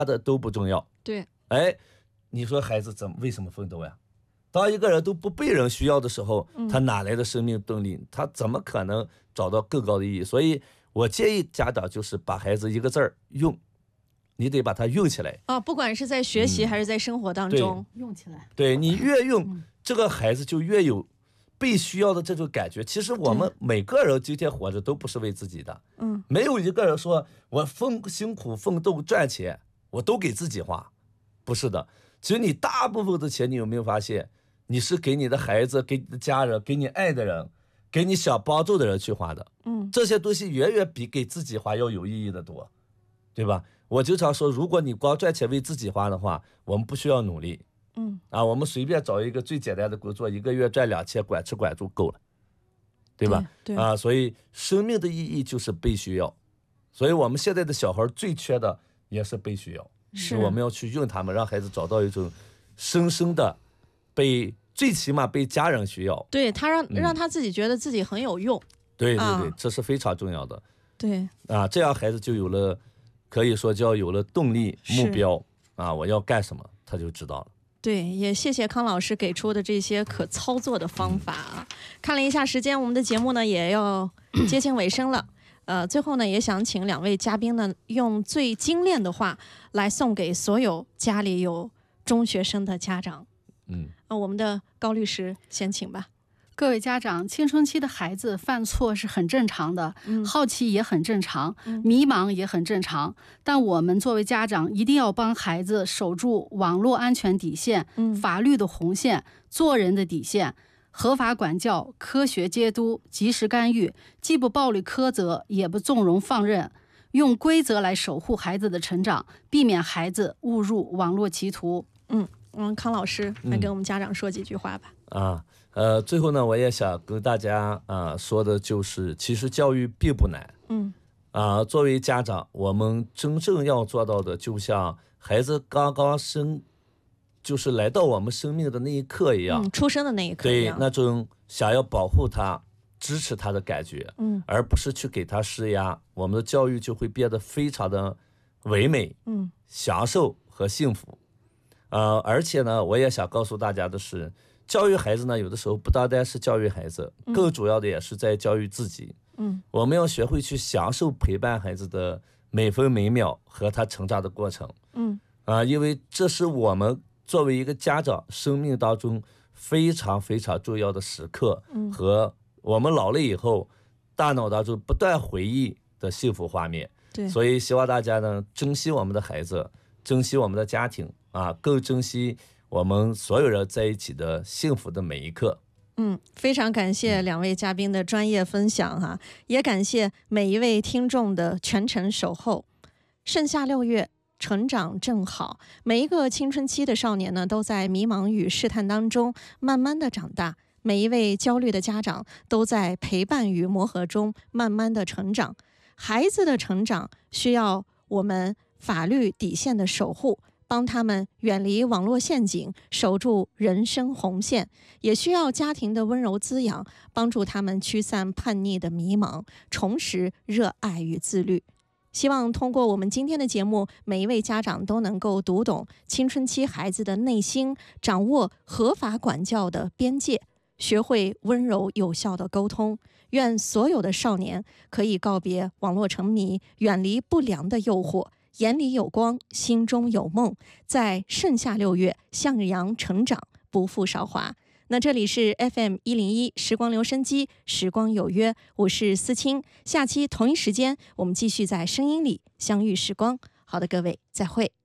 的都不重要。 对， 哎，你说孩子为什么奋斗呀？当一个人都不被人需要的时候，他哪来的生命动力？他怎么可能找到更高的意义？所以我建议家长就是把孩子一个字儿用，你得把它用起来啊，不管是在学习还是在生活当中， 用起来。 对，你越用，这个孩子就越有被需要的这种感觉。其实我们每个人今天活着都不是为自己的，没有一个人说我辛苦奋斗赚钱，我都给自己花，不是的。其实你大部分的钱，你有没有发现，你是给你的孩子、给你的家人、给你爱的人、给你想帮助的人去花的。这些东西远远比给自己花要有意义的多，对吧？我经常说，如果你光赚钱为自己花的话，我们不需要努力。我们随便找一个最简单的工作，一个月赚2000，管吃管住够了，对吧？ 对所以生命的意义就是被需要，所以我们现在的小孩最缺的也是被需要，是我们要去用他们，让孩子找到一种深深的最起码被家人需要。 对他让他自己觉得自己很有用。 对，这是非常重要的。 对这样孩子就有了，可以说叫有了动力目标我要干什么，他就知道了。 对，也谢谢康老师给出的这些可操作的方法看了一下时间，我们的节目呢也要接近尾声了。最后呢，也想请2位嘉宾呢，用最精炼的话来送给所有家里有中学生的家长。我们的高律师先请吧。 各位家长，青春期的孩子犯错是很正常的，好奇也很正常，迷茫也很正常，但我们作为家长一定要帮孩子守住网络安全底线、法律的红线、做人的底线，合法管教、科学监督、及时干预，既不暴力苛责，也不纵容放任，用规则来守护孩子的成长，避免孩子误入网络歧途。 康老师来跟我们家长说几句话吧。 最后呢，我也想跟大家说的就是，其实教育并不难。作为家长，我们真正要做到的，就像孩子刚刚就是来到我们生命的那一刻一样， 出生的那一刻一样， 对，那种想要保护他、支持他的感觉，而不是去给他施压，我们的教育就会变得非常的唯美、享受和幸福。而且呢，我也想告诉大家的是，教育孩子呢，有的时候不单单是教育孩子，更主要的也是在教育自己。我们要学会去享受陪伴孩子的每分每秒和他成长的过程。因为这是我们作为一个家长生命当中非常非常重要的时刻，和我们老了以后大脑当中不断回忆的幸福画面。 对， 所以希望大家呢，珍惜我们的孩子，珍惜我们的家庭更珍惜我们所有人在一起的幸福的每一刻。 非常感谢2位嘉宾的专业分享也感谢每一位听众的全程守候。盛夏6月，成长正好，每一个青春期的少年呢，都在迷茫与试探当中慢慢的长大，每一位焦虑的家长都在陪伴与磨合中慢慢的成长。孩子的成长需要我们法律底线的守护，帮他们远离网络陷阱，守住人生红线，也需要家庭的温柔滋养，帮助他们驱散叛逆的迷茫，重拾热爱与自律。希望通过我们今天的节目，每一位家长都能够读懂青春期孩子的内心，掌握合法管教的边界，学会温柔有效的沟通。愿所有的少年可以告别网络沉迷，远离不良的诱惑，眼里有光，心中有梦，在盛夏6月向阳成长，不负韶华。那这里是 FM101 时光留声机，时光有约，我是思清。下期同一时间，我们继续在声音里相遇时光。好的，各位，再会。